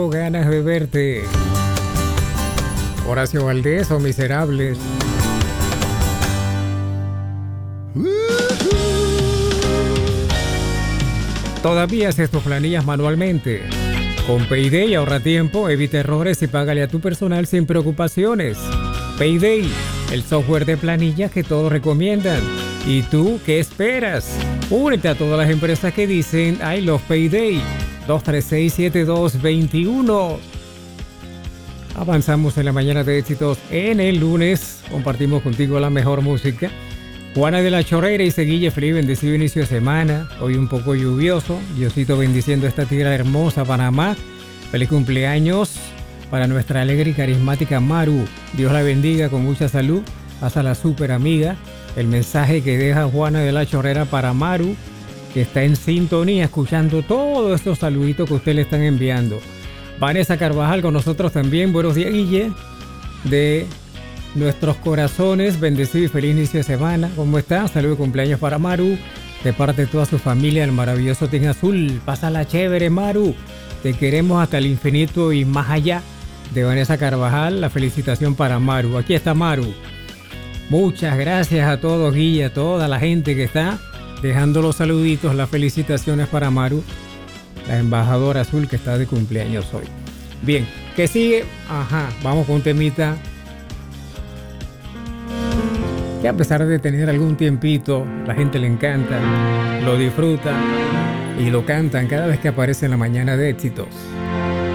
Ganas de verte. Horacio Valdés o Miserables. ¿Todavía haces tus planillas manualmente? Con Payday ahorra tiempo, evita errores y págale a tu personal sin preocupaciones. Payday, el software de planillas que todos recomiendan. ¿Y tú qué esperas? Únete a todas las empresas que dicen I love Payday. 236-7221. Avanzamos en la mañana de éxitos. En el lunes compartimos contigo la mejor música. Juana de la Chorrera y Seguille Feliz, bendecido inicio de semana. Hoy un poco lluvioso. Diosito bendiciendo esta tierra hermosa, Panamá. Feliz cumpleaños para nuestra alegre y carismática Maru. Dios la bendiga con mucha salud. Pasa la super amiga. El mensaje que deja Juana de la Chorrera para Maru, que está en sintonía escuchando todos estos saluditos que ustedes le están enviando. Vanessa Carvajal con nosotros también. Buenos días, Guille. De nuestros corazones, bendecido y feliz inicio de semana. ¿Cómo está? Saludos de cumpleaños para Maru. De parte de toda su familia, el maravilloso Team Azul. Pásala chévere, Maru. Te queremos hasta el infinito y más allá. De Vanessa Carvajal, la felicitación para Maru. Aquí está Maru. Muchas gracias a todos, Guille, a toda la gente que está dejando los saluditos, las felicitaciones para Maru, la embajadora azul que está de cumpleaños hoy. Bien, ¿qué sigue? Vamos con un temita que a pesar de tener algún tiempito, la gente le encanta, lo disfruta y lo cantan cada vez que aparece en la mañana de éxitos.